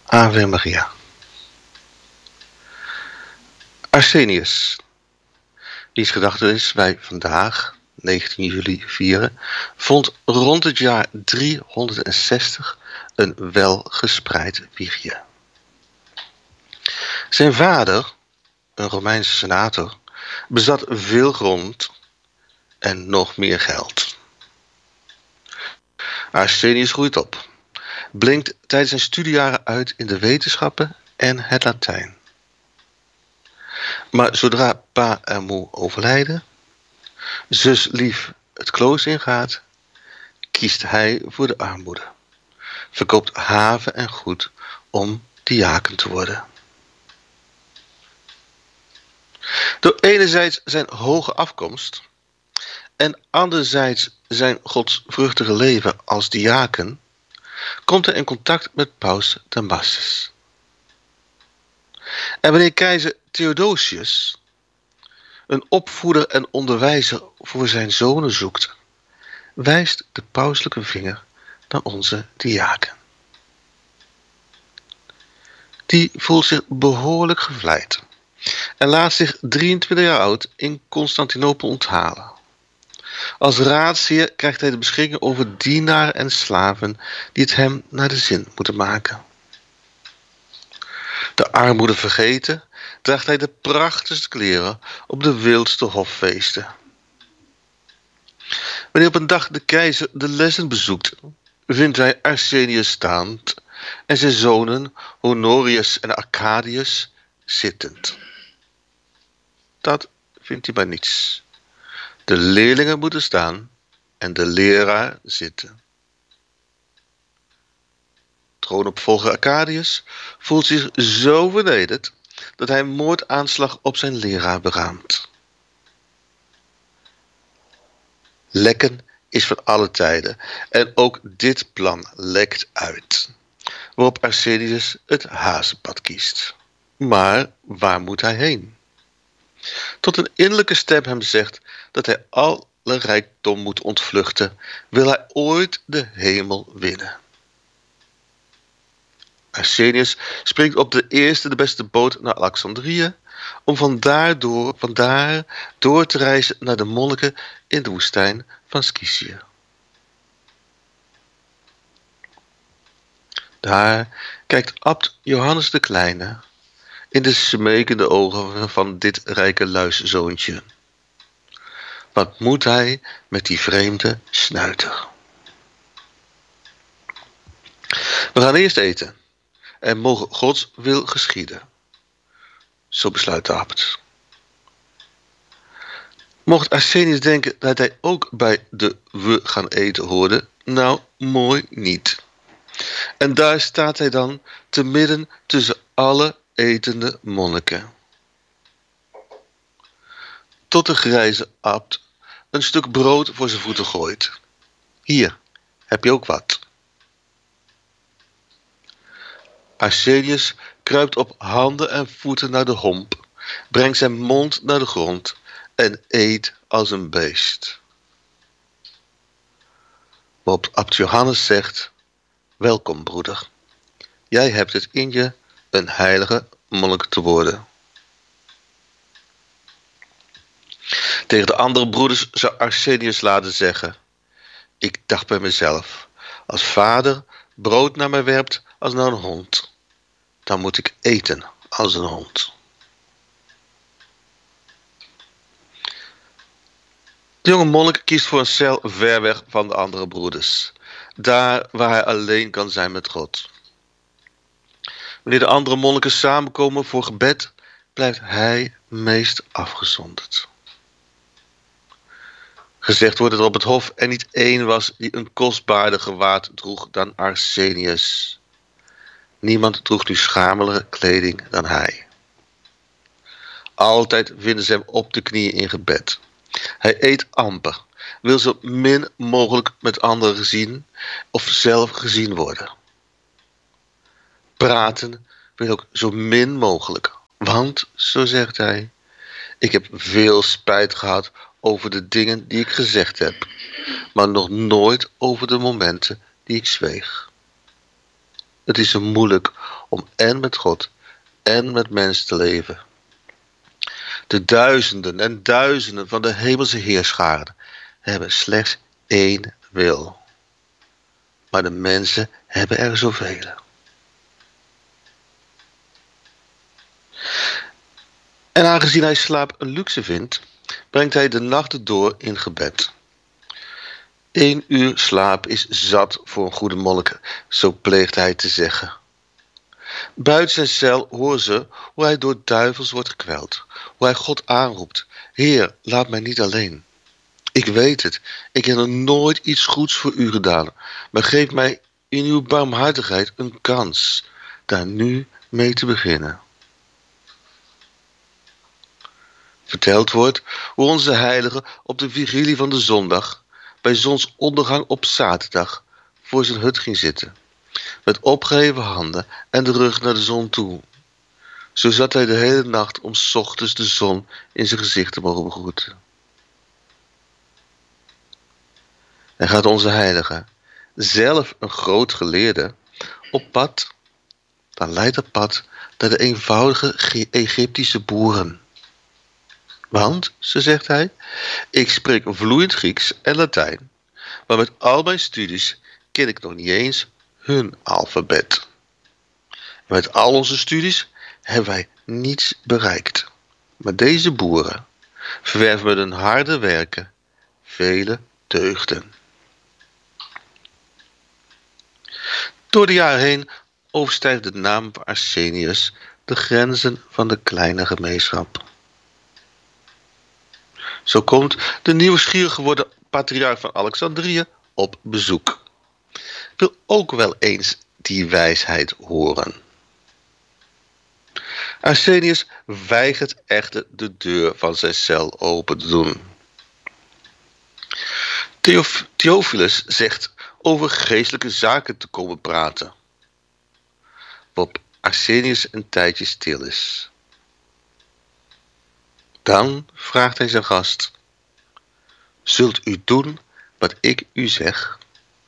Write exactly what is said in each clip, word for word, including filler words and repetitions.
Ave Maria. Arsenius, wiens gedachtenis wij vandaag, negentien juli, vieren, vond rond het jaar driehonderdzestig een welgespreid wiegje. Zijn vader, een Romeinse senator, bezat veel grond en nog meer geld. Arsenius groeit op, blinkt tijdens zijn studiejaren uit in de wetenschappen en het Latijn. Maar zodra pa en moe overlijden, zus lief het klooster ingaat, kiest hij voor de armoede, verkoopt haven en goed om diaken te worden. Door enerzijds zijn hoge afkomst en anderzijds zijn godsvruchtige leven als diaken, komt hij in contact met paus Damasus. En wanneer keizer Theodosius een opvoeder en onderwijzer voor zijn zonen zoekt, wijst de pauselijke vinger naar onze diaken. Die voelt zich behoorlijk gevleid en laat zich drieëntwintig jaar oud in Constantinopel onthalen. Als raadsheer krijgt hij de beschikking over dienaren en slaven die het hem naar de zin moeten maken. De armoede vergeten, draagt hij de prachtigste kleren op de wildste hoffeesten. Wanneer op een dag de keizer de lessen bezoekt, vindt hij Arsenius staand en zijn zonen Honorius en Arcadius zittend. Dat vindt hij maar niets. De leerlingen moeten staan en de leraar zitten. Troonopvolger Arcadius voelt zich zo vernederd dat hij een moordaanslag op zijn leraar beraamt. Lekken is van alle tijden en ook dit plan lekt uit, waarop Arsenius het hazenpad kiest. Maar waar moet hij heen? Tot een innerlijke stem hem zegt dat hij alle rijkdom moet ontvluchten, wil hij ooit de hemel winnen. Arsenius springt op de eerste de beste boot naar Alexandrië, om vandaar door, vandaar door te reizen naar de monniken in de woestijn van Scythië. Daar kijkt abt Johannes de Kleine in de smekende ogen van dit rijke luiszoontje. Wat moet hij met die vreemde snuiter? We gaan eerst eten en mogen Gods wil geschieden. Zo besluit de abt. Mocht Arsenius denken dat hij ook bij de we gaan eten hoorde, nou, mooi niet. En daar staat hij dan te midden tussen alle etende monniken. Tot de grijze abt een stuk brood voor zijn voeten gooit. Hier, heb je ook wat? Arsenius kruipt op handen en voeten naar de homp, brengt zijn mond naar de grond en eet als een beest. Waarop abt Johannes zegt: welkom broeder, jij hebt het in je een heilige monnik te worden. Tegen de andere broeders zou Arsenius laten zeggen: ik dacht bij mezelf, als vader brood naar mij werpt als naar een hond, dan moet ik eten als een hond. De jonge monnik kiest voor een cel ver weg van de andere broeders, daar waar hij alleen kan zijn met God. Wanneer de andere monniken samenkomen voor gebed, blijft hij meest afgezonderd. Gezegd wordt dat er op het hof er niet één was die een kostbaarder gewaad droeg dan Arsenius. Niemand droeg nu schamele kleding dan hij. Altijd vinden ze hem op de knieën in gebed. Hij eet amper, wil zo min mogelijk met anderen gezien of zelf gezien worden. Praten wil ook zo min mogelijk, want, zo zegt hij, ik heb veel spijt gehad over de dingen die ik gezegd heb, maar nog nooit over de momenten die ik zweeg. Het is zo moeilijk om en met God en met mensen te leven. De duizenden en duizenden van de hemelse heerscharen hebben slechts één wil. Maar de mensen hebben er zoveel. En aangezien hij slaap een luxe vindt, brengt hij de nachten door in gebed. Eén uur slaap is zat voor een goede monnik, zo pleegt hij te zeggen. Buiten zijn cel horen ze hoe hij door duivels wordt gekweld, hoe hij God aanroept. Heer, laat mij niet alleen. Ik weet het, ik heb nog nooit iets goeds voor u gedaan, maar geef mij in uw barmhartigheid een kans daar nu mee te beginnen. Verteld wordt hoe onze heilige op de vigilie van de zondag, bij zonsondergang op zaterdag, voor zijn hut ging zitten, met opgeheven handen en de rug naar de zon toe. Zo zat hij de hele nacht om 's ochtends de zon in zijn gezicht te mogen begroeten. En gaat onze heilige, zelf een groot geleerde, op pad, dan leidt dat pad naar de eenvoudige Egyptische boeren. Want, zo zegt hij, ik spreek vloeiend Grieks en Latijn, maar met al mijn studies ken ik nog niet eens hun alfabet. Met al onze studies hebben wij niets bereikt. Maar deze boeren verwerven met hun harde werken vele deugden. Door de jaren heen overstijgt de naam van Arsenius de grenzen van de kleine gemeenschap. Zo komt de nieuwsgierig geworden patriarch van Alexandrië op bezoek. Wil ook wel eens die wijsheid horen. Arsenius weigert echter de deur van zijn cel open te doen. Theof- Theophilus zegt over geestelijke zaken te komen praten, waarop Arsenius een tijdje stil is. Dan vraagt hij zijn gast: zult u doen wat ik u zeg?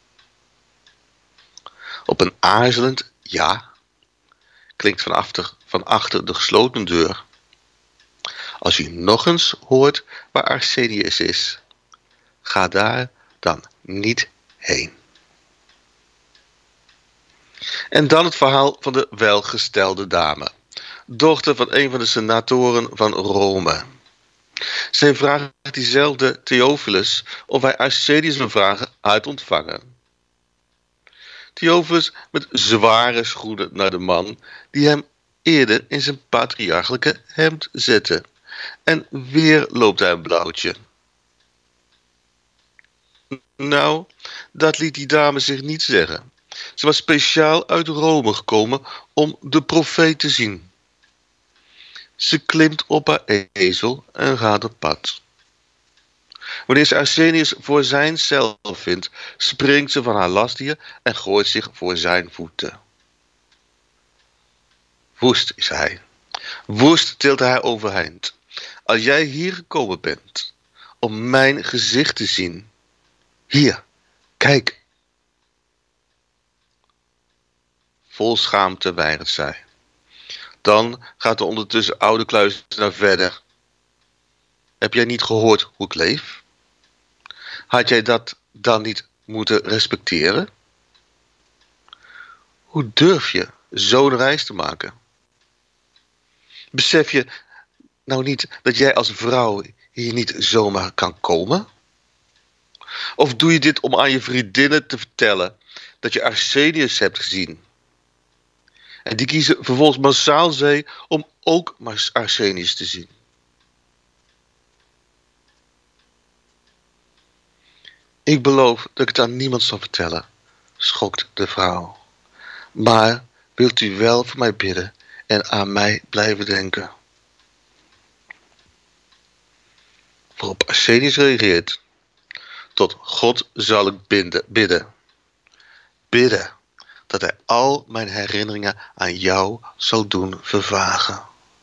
Op een aarzelend ja klinkt van achter, van achter de gesloten deur. Als u nog eens hoort waar Arsenius is, ga daar dan niet heen. En dan het verhaal van de welgestelde dame, dochter van een van de senatoren van Rome. Zij vraagt diezelfde Theophilus of hij Arsenius wil vragen uit ontvangen. Theophilus met zware schoenen naar de man die hem eerder in zijn patriarchelijke hemd zette. En weer loopt hij een blauwtje. Nou, dat liet die dame zich niet zeggen. Ze was speciaal uit Rome gekomen om de profeet te zien. Ze klimt op haar ezel en gaat op pad. Wanneer ze Arsenius voor zijn cel vindt, springt ze van haar lastdier en gooit zich voor zijn voeten. Woest is hij. Woest tilt hij overeind. Als jij hier gekomen bent om mijn gezicht te zien, hier, kijk. Vol schaamte weigert zij. Dan gaat de ondertussen oude kluizenaar verder. Heb jij niet gehoord hoe ik leef? Had jij dat dan niet moeten respecteren? Hoe durf je zo'n reis te maken? Besef je nou niet dat jij als vrouw hier niet zomaar kan komen? Of doe je dit om aan je vriendinnen te vertellen dat je Arsenius hebt gezien? En die kiezen vervolgens massaal zee om ook maar Arsenius te zien. Ik beloof dat ik het aan niemand zal vertellen, schokt de vrouw. Maar wilt u wel voor mij bidden en aan mij blijven denken? Waarop Arsenius reageert: tot God zal ik bidden, bidden. Bidden dat hij al mijn herinneringen aan jou zal doen vervagen.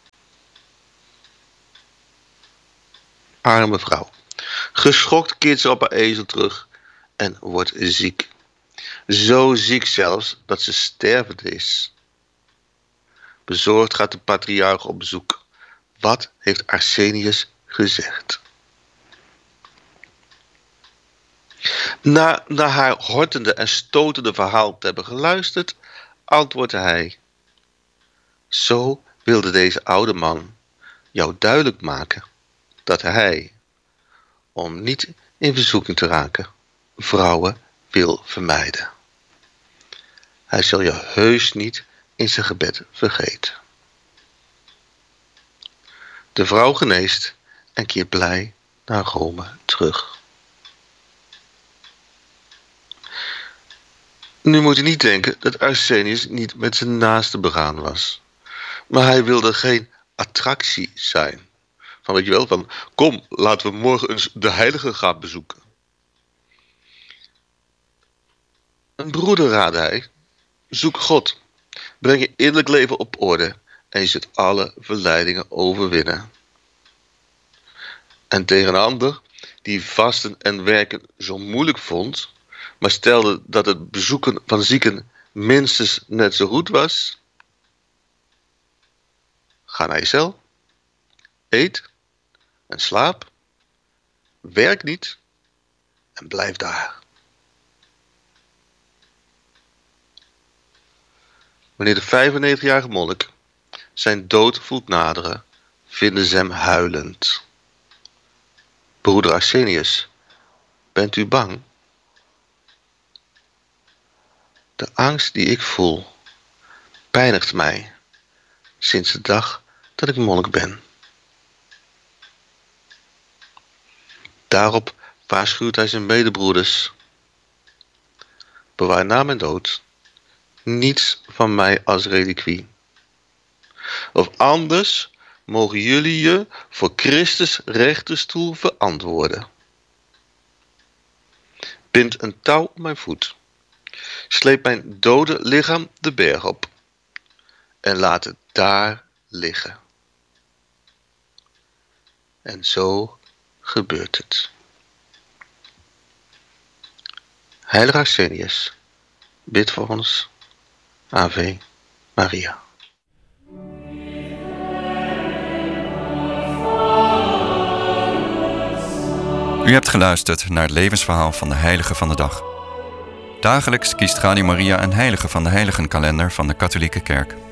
Arme vrouw. Geschokt keert ze op haar ezel terug en wordt ziek. Zo ziek zelfs dat ze stervend is. Bezorgd gaat de patriarch op bezoek. Wat heeft Arsenius gezegd? Na naar haar hortende en stotende verhaal te hebben geluisterd, antwoordde hij: Zo wilde deze oude man jou duidelijk maken dat hij, om niet in verzoeking te raken, vrouwen wil vermijden. Hij zal je heus niet in zijn gebed vergeten. De vrouw geneest en keert blij naar Rome terug. Nu moet je niet denken dat Arsenius niet met zijn naaste begaan was. Maar hij wilde geen attractie zijn. Van weet je wel, van kom, laten we morgen eens de heilige gaan bezoeken. Een broeder raadde hij: zoek God, breng je innerlijk leven op orde en je zult alle verleidingen overwinnen. En tegen een ander, die vasten en werken zo moeilijk vond, maar stelde dat het bezoeken van zieken minstens net zo goed was: ga naar je cel, eet en slaap, werk niet en blijf daar. Wanneer de vijfennegentigjarige monnik zijn dood voelt naderen, vinden ze hem huilend. Broeder Arsenius, bent u bang? De angst die ik voel pijnigt mij sinds de dag dat ik monnik ben. Daarop waarschuwt hij zijn medebroeders: bewaar na mijn dood niets van mij als reliquie. Of anders mogen jullie je voor Christus rechterstoel verantwoorden. Bind een touw om mijn voet. Sleep mijn dode lichaam de berg op. En laat het daar liggen. En zo gebeurt het. Heilige Arsenius, bid voor ons. Ave Maria. U hebt geluisterd naar het levensverhaal van de heilige van de dag. Dagelijks kiest Radio Maria een heilige van de heiligenkalender van de Katholieke Kerk.